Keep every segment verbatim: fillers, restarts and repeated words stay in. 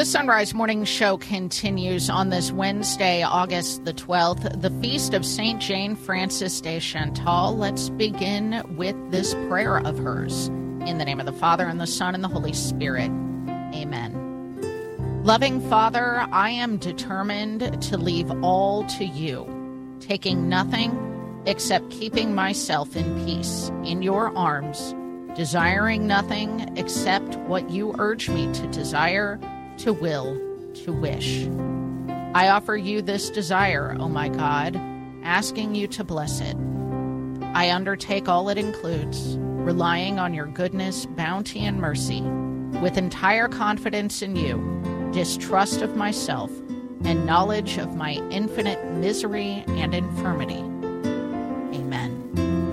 Sunrise Morning Show continues on this Wednesday, August the twelfth, the feast of Saint Jane Frances de Chantal. Let's begin with this prayer of hers. In the name of the Father, and the Son, and the Holy Spirit. Amen. Loving Father, I am determined to leave all to you, taking nothing except keeping myself in peace in your arms, desiring nothing except what you urge me to desire, to will, to wish. I offer you this desire, O my God, asking you to bless it. I undertake all it includes, relying on your goodness, bounty, and mercy, with entire confidence in you, distrust of myself, and knowledge of my infinite misery and infirmity. Amen.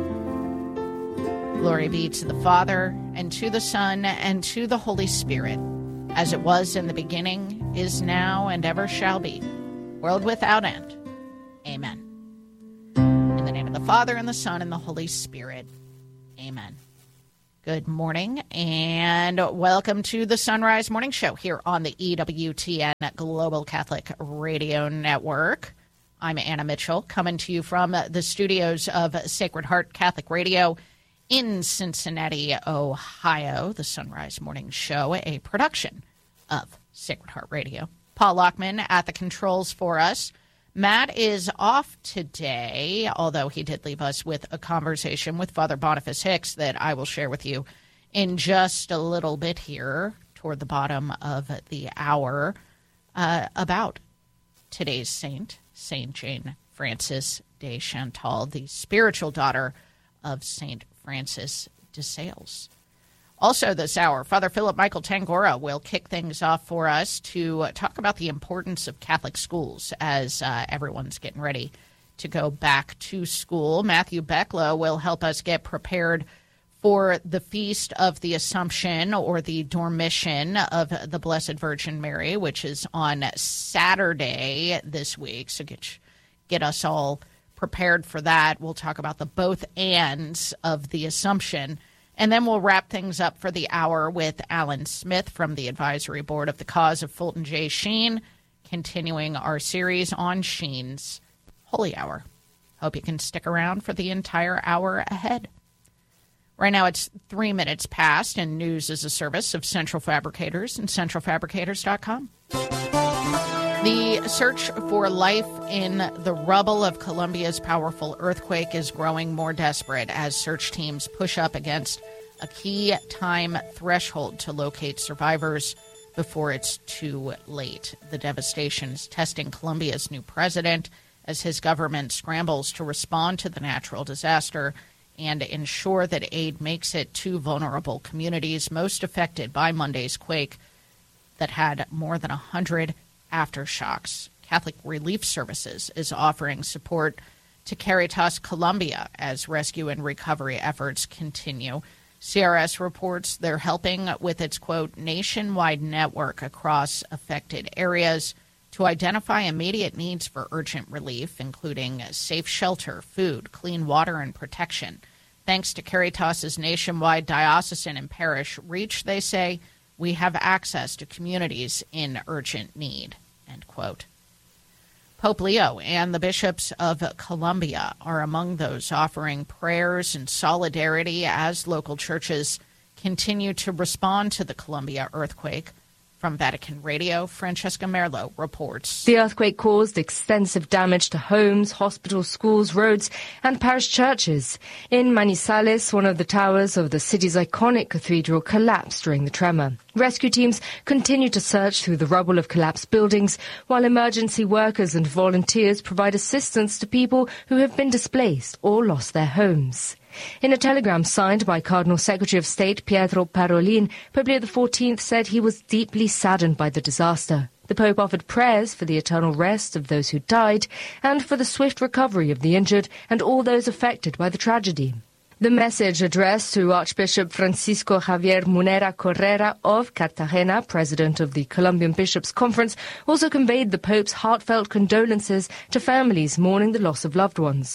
Glory be to the Father, and to the Son, and to the Holy Spirit, as it was in the beginning, is now, and ever shall be, world without end. Amen. In the name of the Father, and the Son, and the Holy Spirit. Amen. Good morning, and welcome to the Sunrise Morning Show here on the E W T N Global Catholic Radio Network. I'm Anna Mitchell, coming to you from the studios of Sacred Heart Catholic Radio in Cincinnati, Ohio. The Sunrise Morning Show, a production of Sacred Heart Radio. Paul Lockman at the controls for us. Matt is off today, although he did leave us with a conversation with Father Boniface Hicks that I will share with you in just a little bit here toward the bottom of the hour uh, about today's saint, Saint Jane Frances de Chantal, the spiritual daughter of Saint Francis de Sales. Also this hour, Father Philip Michael Tangora will kick things off for us to talk about the importance of Catholic schools as uh, everyone's getting ready to go back to school. Matthew Becklow will help us get prepared for the Feast of the Assumption, or the Dormition of the Blessed Virgin Mary, which is on Saturday this week. So get, get us all prepared for that. We'll talk about the both ands of the Assumption. And then we'll wrap things up for the hour with Alan Smith from the advisory board of the cause of Fulton J. Sheen, continuing our series on Sheen's Holy Hour. Hope you can stick around for the entire hour ahead. Right now it's three minutes past, and news is a service of Central Fabricators and central fabricators dot com. The search for life in the rubble of Colombia's powerful earthquake is growing more desperate as search teams push up against a key time threshold to locate survivors before it's too late. The devastation is testing Colombia's new president as his government scrambles to respond to the natural disaster and ensure that aid makes it to vulnerable communities most affected by Monday's quake that had more than one hundred aftershocks. Catholic Relief Services is offering support to Caritas Colombia as rescue and recovery efforts continue. C R S reports they're helping with its, quote, nationwide network across affected areas to identify immediate needs for urgent relief, including safe shelter, food, clean water, and protection. Thanks to Caritas's nationwide diocesan and parish reach, they say, we have access to communities in urgent need. End quote. Pope Leo and the bishops of Colombia are among those offering prayers and solidarity as local churches continue to respond to the Colombia earthquake. From Vatican Radio, Francesca Merlo reports. The earthquake caused extensive damage to homes, hospitals, schools, roads, and parish churches. In Manizales, one of the towers of the city's iconic cathedral collapsed during the tremor. Rescue teams continue to search through the rubble of collapsed buildings, while emergency workers and volunteers provide assistance to people who have been displaced or lost their homes. In a telegram signed by Cardinal Secretary of State Pietro Parolin, Pope Leo the fourteenth said he was deeply saddened by the disaster. The Pope offered prayers for the eternal rest of those who died and for the swift recovery of the injured and all those affected by the tragedy. The message addressed to Archbishop Francisco Javier Munera Correra of Cartagena, president of the Colombian Bishops' Conference, also conveyed the Pope's heartfelt condolences to families mourning the loss of loved ones.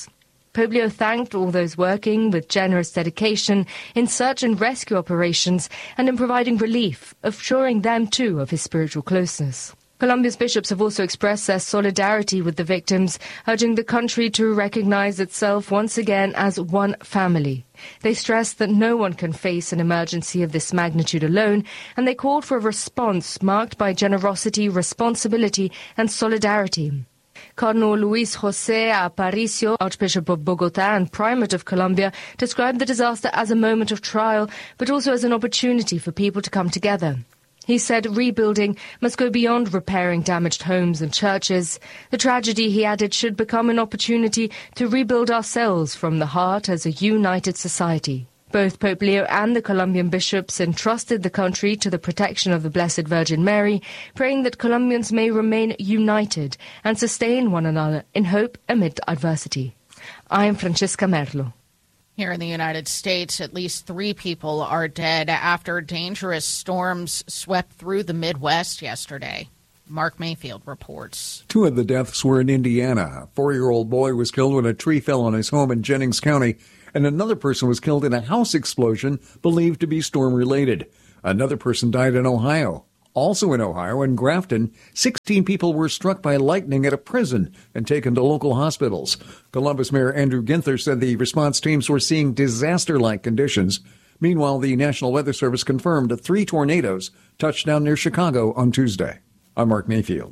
Pope Leo thanked all those working with generous dedication in search and rescue operations and in providing relief, assuring them too of his spiritual closeness. Colombia's bishops have also expressed their solidarity with the victims, urging the country to recognize itself once again as one family. They stressed that no one can face an emergency of this magnitude alone, and they called for a response marked by generosity, responsibility, and solidarity. Cardinal Luis José Aparicio, Archbishop of Bogotá and Primate of Colombia, described the disaster as a moment of trial, but also as an opportunity for people to come together. He said rebuilding must go beyond repairing damaged homes and churches. The tragedy, he added, should become an opportunity to rebuild ourselves from the heart as a united society. Both Pope Leo and the Colombian bishops entrusted the country to the protection of the Blessed Virgin Mary, praying that Colombians may remain united and sustain one another in hope amid adversity. I am Francesca Merlo. Here in the United States, at least three people are dead after dangerous storms swept through the Midwest yesterday. Mark Mayfield reports. Two of the deaths were in Indiana. A four-year-old boy was killed when a tree fell on his home in Jennings County, and another person was killed in a house explosion believed to be storm-related. Another person died in Ohio. Also in Ohio, in Grafton, sixteen people were struck by lightning at a prison and taken to local hospitals. Columbus Mayor Andrew Ginther said the response teams were seeing disaster-like conditions. Meanwhile, the National Weather Service confirmed that three tornadoes touched down near Chicago on Tuesday. I'm Mark Mayfield.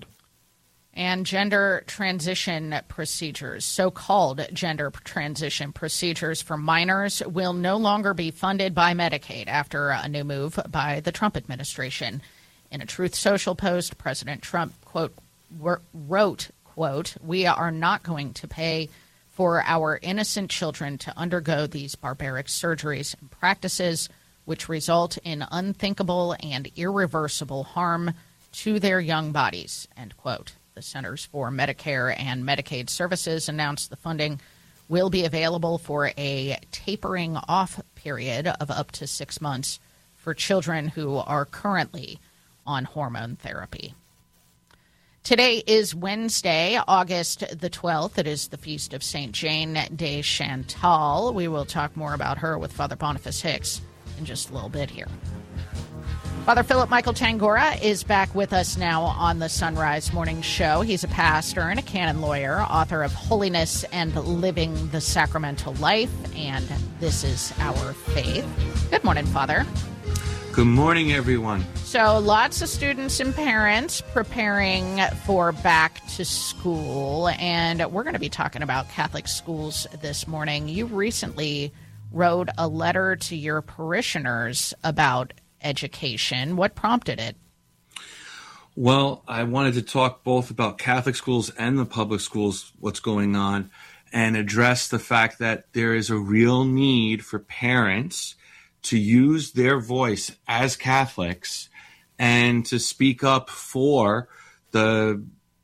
And gender transition procedures, so-called gender transition procedures for minors, will no longer be funded by Medicaid after a new move by the Trump administration. In a Truth Social post, President Trump, quote, wrote, quote, "We are not going to pay for our innocent children to undergo these barbaric surgeries and practices which result in unthinkable and irreversible harm to their young bodies," end quote. The Centers for Medicare and Medicaid Services announced the funding will be available for a tapering off period of up to six months for children who are currently on hormone therapy. Today is Wednesday, August the twelfth. It is the feast of Saint Jane de Chantal. We will talk more about her with Father Boniface Hicks in just a little bit here. Father Philip Michael Tangora is back with us now on the Sunrise Morning Show. He's a pastor and a canon lawyer, author of Holiness and Living the Sacramental Life, and This is Our Faith. Good morning, Father. Good morning, everyone. So lots of students and parents preparing for back to school, and we're going to be talking about Catholic schools this morning. You recently wrote a letter to your parishioners about education. What prompted it? Well, I wanted to talk both about Catholic schools and the public schools, what's going on, and address the fact that there is a real need for parents to use their voice as Catholics and to speak up for the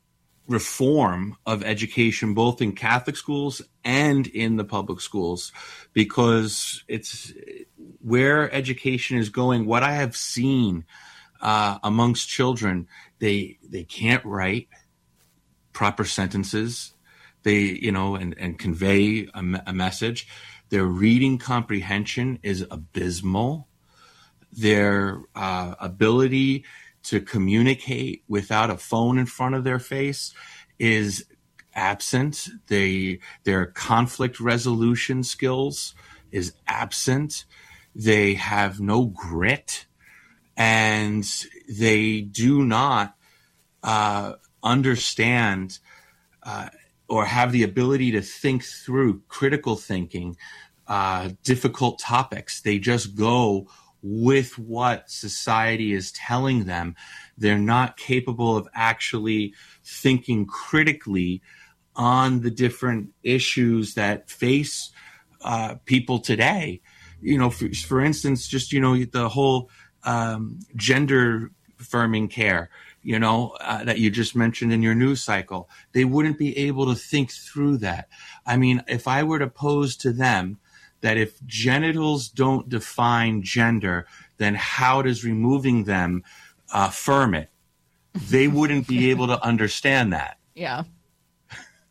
reform of education, both in Catholic schools and in the public schools, because it's where education is going. What I have seen uh, amongst children, they they can't write proper sentences, they you know, and, and convey a, a message. Their reading comprehension is abysmal. Their uh, ability to communicate without a phone in front of their face is absent. They, their conflict resolution skills is absent. They have no grit, and they do not uh, understand uh, or have the ability to think through critical thinking, uh, difficult topics. They just go with what society is telling them. They're not capable of actually thinking critically on the different issues that face uh, people today. You know, for, for instance, just, you know, the whole um, gender affirming care, you know, uh, that you just mentioned in your news cycle. They wouldn't be able to think through that. I mean, if I were to pose to them that if genitals don't define gender, then how does removing them uh, affirm it? They wouldn't be able to understand that. Yeah.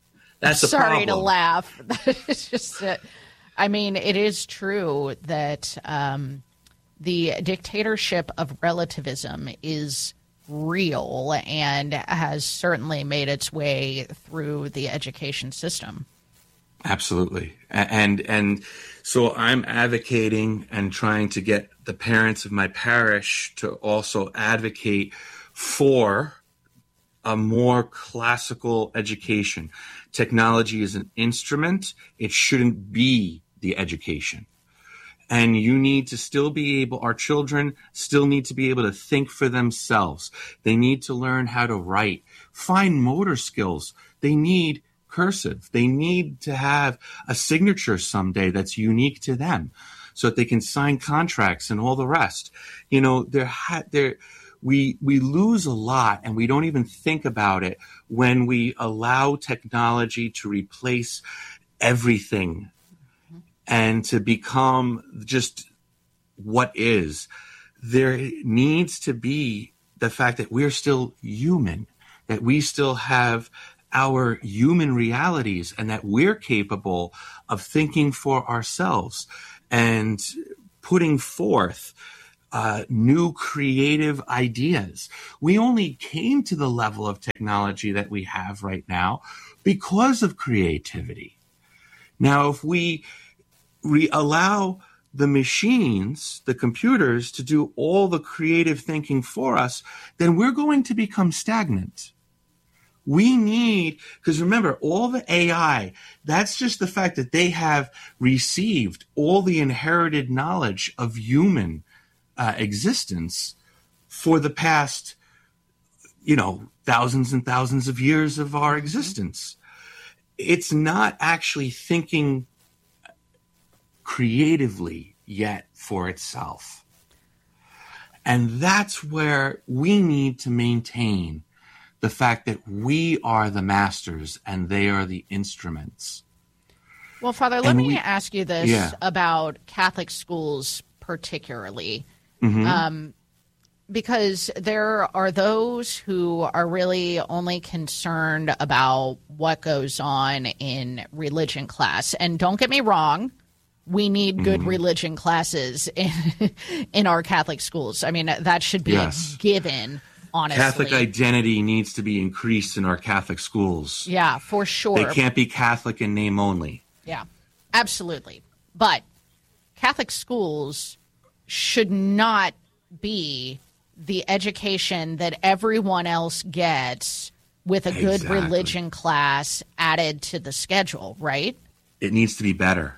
That's the Sorry problem. to laugh. It's just, uh, I mean, it is true that um, the dictatorship of relativism is real and has certainly made its way through the education system. Absolutely. And and so I'm advocating and trying to get the parents of my parish to also advocate for a more classical education. Technology is an instrument. It shouldn't be the education. And you need to still be able, our children still need to be able to think for themselves. They need to learn how to write, fine motor skills. They need cursive. They need to have a signature someday that's unique to them so that they can sign contracts and all the rest. You know, there ha- there we we lose a lot and we don't even think about it when we allow technology to replace everything and to become just what is. There needs to be the fact that we're still human, that we still have our human realities and that we're capable of thinking for ourselves and putting forth uh, new creative ideas. We only came to the level of technology that we have right now because of creativity. Now, if we re- allow the machines, the computers, to do all the creative thinking for us, then we're going to become stagnant. We need, because remember, all the A I, that's just the fact that they have received all the inherited knowledge of human uh, existence for the past, you know, thousands and thousands of years of our existence. It's not actually thinking creatively yet for itself. And that's where we need to maintain the fact that we are the masters and they are the instruments. Well, Father, let And me we- ask you this Yeah. about Catholic schools particularly. Mm-hmm. Um, because there are those who are really only concerned about what goes on in religion class. And don't get me wrong, we need good Mm-hmm. religion classes in, in our Catholic schools. I mean, that should be Yes. a given, honestly. Catholic identity needs to be increased in our Catholic schools. Yeah, for sure. They can't be Catholic in name only. Yeah, absolutely. But Catholic schools should not be the education that everyone else gets with a good Exactly. religion class added to the schedule, right? It needs to be better.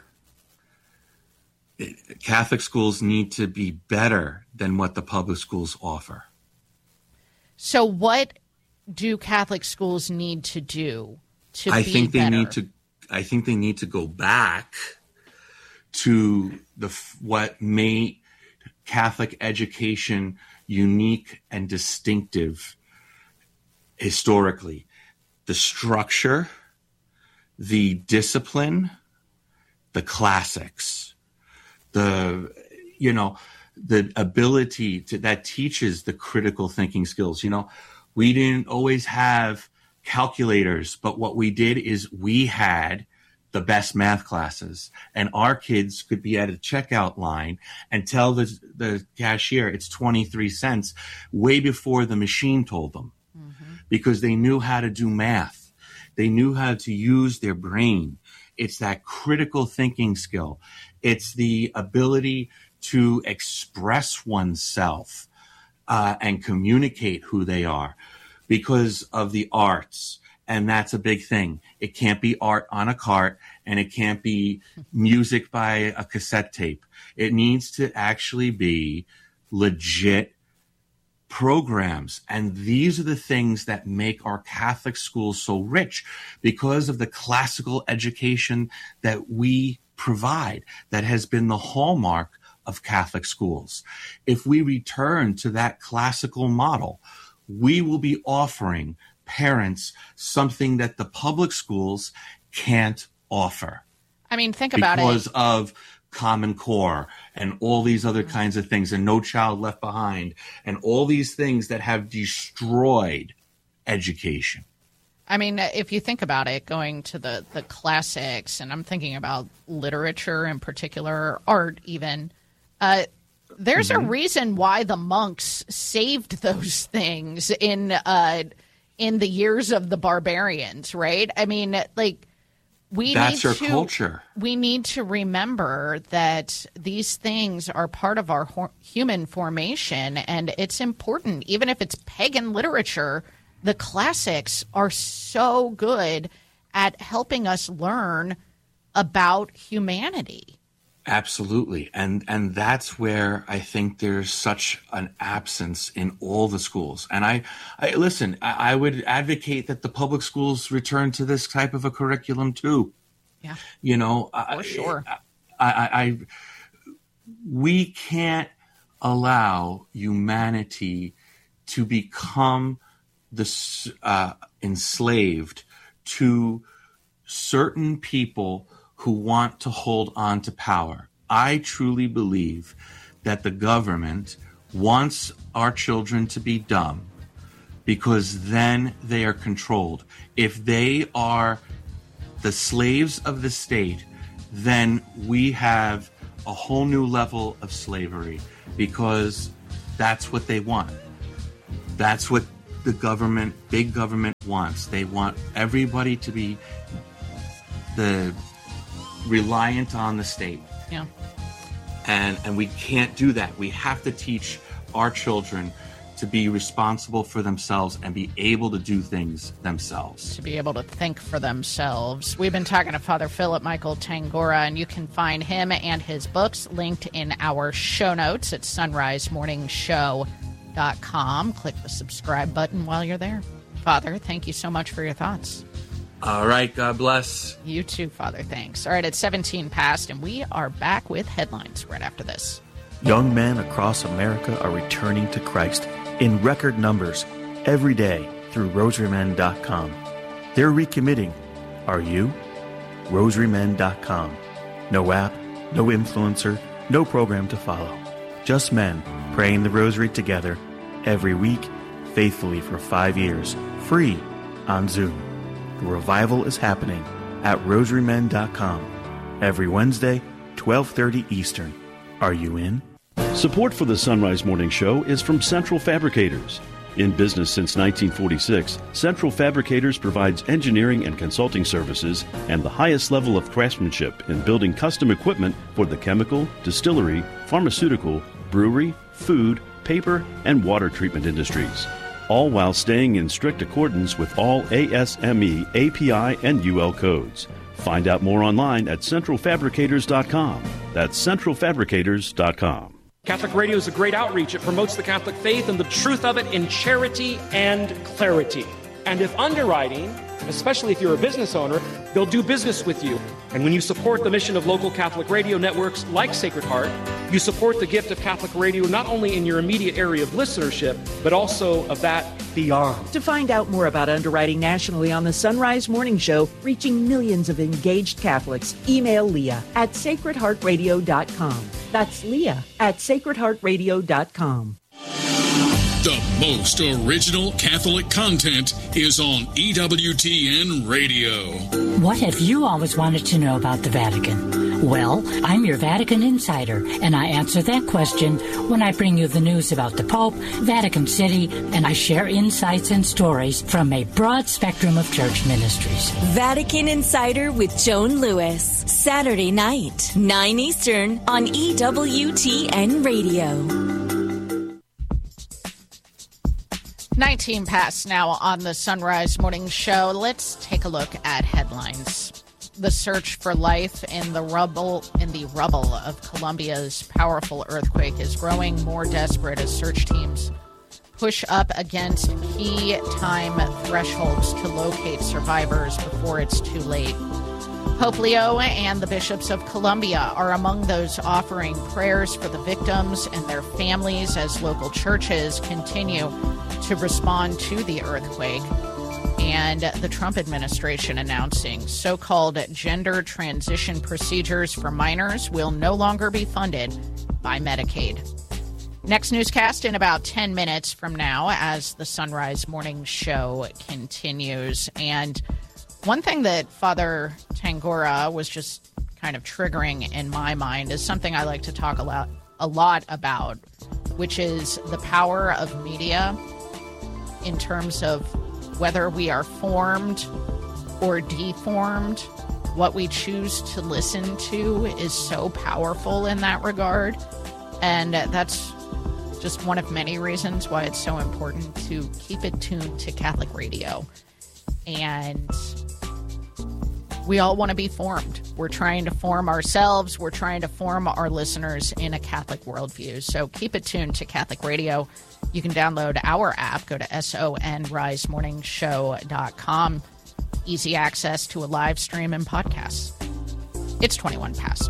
It- Catholic schools need to be better than what the public schools offer. So what do Catholic schools need to do to I be think they better? need to. I think they need to go back to the f- what made Catholic education unique and distinctive historically: the structure, the discipline, the classics, the you know the ability to that teaches the critical thinking skills. You know, we didn't always have calculators, but what we did is we had the best math classes, and our kids could be at a checkout line and tell the the cashier it's twenty-three cents way before the machine told them, mm-hmm. because they knew how to do math. They knew how to use their brain. It's that critical thinking skill. It's the ability to express oneself uh, and communicate who they are because of the arts. And that's a big thing. It can't be art on a cart, and it can't be music by a cassette tape. It needs to actually be legit programs. And these are the things that make our Catholic schools so rich, because of the classical education that we provide, that has been the hallmark of Catholic schools. If we return to that classical model, we will be offering parents something that the public schools can't offer. I mean, think about because it. of Common Core and all these other kinds of things, and No Child Left Behind, and all these things that have destroyed education. I mean, if you think about it, going to the, the classics, and I'm thinking about literature in particular, art even, uh, there's mm-hmm. a reason why the monks saved those things in uh, in the years of the barbarians, right? I mean, like, we That's need our to, culture. We need to remember that these things are part of our ho- human formation, and it's important. Even if it's pagan literature, the classics are so good at helping us learn about humanity. Absolutely. And and that's where I think there's such an absence in all the schools. And I, I listen, I, I would advocate that the public schools return to this type of a curriculum too. Yeah. You know, for I, sure. I, I, I we can't allow humanity to become the uh, enslaved to certain people who want to hold on to power. I truly believe that the government wants our children to be dumb because then they are controlled. If they are the slaves of the state, then we have a whole new level of slavery because that's what they want. That's what the government, big government wants. They want everybody to be the reliant on the state. Yeah. And and we can't do that. We have to teach our children to be responsible for themselves and be able to do things themselves. To be able to think for themselves. We've been talking to Father Philip Michael Tangora, and you can find him and his books linked in our show notes at sunrise morning show dot com. Click the subscribe button while you're there. Father, thank you so much for your thoughts. All right, God bless. You too, Father. Thanks. All right, it's seventeen past, and we are back with headlines right after this. Young men across America are returning to Christ in record numbers every day through rosary men dot com. They're recommitting. Are you? rosary men dot com. No app, no influencer, no program to follow. Just men praying the rosary together every week, faithfully for five years, free on Zoom. The revival is happening at rosary men dot com every Wednesday, twelve thirty Eastern. Are you in? Support for the Sunrise Morning Show is from Central Fabricators. In business since nineteen forty-six, Central Fabricators provides engineering and consulting services and the highest level of craftsmanship in building custom equipment for the chemical, distillery, pharmaceutical, brewery, food, paper, and water treatment industries, all while staying in strict accordance with all A S M E, A P I, and U L codes. Find out more online at central fabricators dot com. That's central fabricators dot com. Catholic Radio is a great outreach. It promotes the Catholic faith and the truth of it in charity and clarity. And if underwriting, especially if you're a business owner, they'll do business with you. And when you support the mission of local Catholic radio networks like Sacred Heart, you support the gift of Catholic radio not only in your immediate area of listenership, but also of that beyond. To find out more about underwriting nationally on the Sunrise Morning Show, reaching millions of engaged Catholics, email Leah at sacred heart radio dot com. That's Leah at sacred heart radio dot com. The most original Catholic content is on E W T N Radio. What have you always wanted to know about the Vatican? Well, I'm your Vatican insider, and I answer that question when I bring you the news about the Pope, Vatican City, and I share insights and stories from a broad spectrum of church ministries. Vatican Insider with Joan Lewis, Saturday night, nine Eastern on E W T N Radio. nineteen past now on the Sunrise Morning Show. Let's take a look at headlines. The search for life in the rubble in the rubble of Colombia's powerful earthquake is growing more desperate as search teams push up against key time thresholds to locate survivors before it's too late. Pope Leo and the bishops of Colombia are among those offering prayers for the victims and their families as local churches continue to respond to the earthquake. And the Trump administration announcing so-called gender transition procedures for minors will no longer be funded by Medicaid. Next newscast in about ten minutes from now as the Sunrise Morning Show continues. And one thing that Father Tangora was just kind of triggering in my mind is something I like to talk a lot, a lot about, which is the power of media in terms of whether we are formed or deformed. What we choose to listen to is so powerful in that regard. And that's just one of many reasons why it's so important to keep it tuned to Catholic radio. And we all want to be formed. We're trying to form ourselves. We're trying to form our listeners in a Catholic worldview. So keep it tuned to Catholic radio. You can download our app. Go to son rise morning show dot com. Easy access to a live stream and podcasts. It's twenty-one past.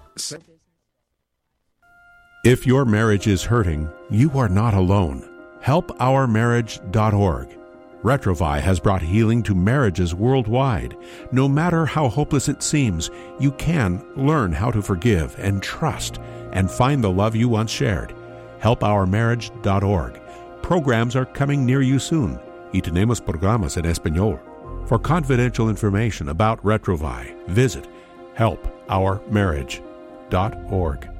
If your marriage is hurting, you are not alone. help our marriage dot org. Retrouvaille has brought healing to marriages worldwide. No matter how hopeless it seems, you can learn how to forgive and trust and find the love you once shared. help our marriage dot org. Programs are coming near you soon. Y tenemos programas en español. For confidential information about Retrouvaille, visit help our marriage dot org.